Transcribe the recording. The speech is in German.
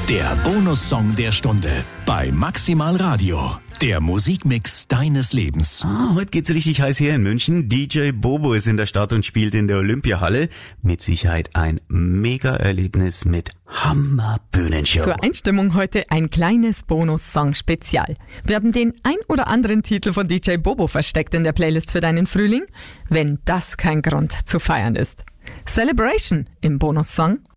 Der Bonussong der Stunde bei Maximal Radio. Der Musikmix deines Lebens. Heute geht's richtig heiß her in München. DJ Bobo ist in der Stadt und spielt in der Olympiahalle. Mit Sicherheit ein Mega-Erlebnis mit Hammer-Bühnenshow. Zur Einstimmung heute ein kleines Bonus-Song-Spezial. Wir haben den ein oder anderen Titel von DJ Bobo versteckt in der Playlist für deinen Frühling. Wenn das kein Grund zu feiern ist. Celebration im Bonussong